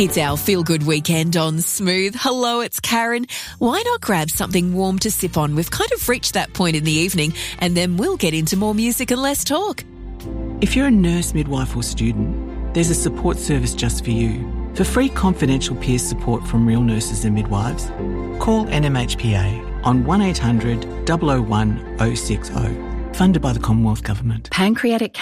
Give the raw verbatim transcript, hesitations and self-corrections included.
It's our feel-good weekend on Smooth. Hello, it's Karen. Why not grab something warm to sip on? We've kind of reached that point in the evening, and then we'll get into more music and less talk. If you're a nurse, midwife or student, there's a support service just for you. For free confidential peer support from real nurses and midwives, call N M H P A on one eight hundred, double oh one, oh six oh. Funded by the Commonwealth Government. Pancreatic